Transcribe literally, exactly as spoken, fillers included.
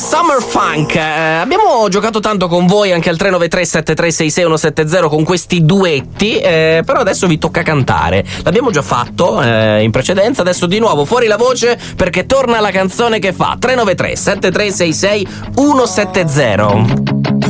Summer Funk, eh, abbiamo giocato tanto con voi anche al tre nove tre sette tre sei sei uno sette zero con questi duetti, eh, però adesso vi tocca cantare. L'abbiamo già fatto eh, in precedenza, adesso di nuovo fuori la voce perché torna la canzone che fa tre nove tre sette tre sei sei uno sette zero.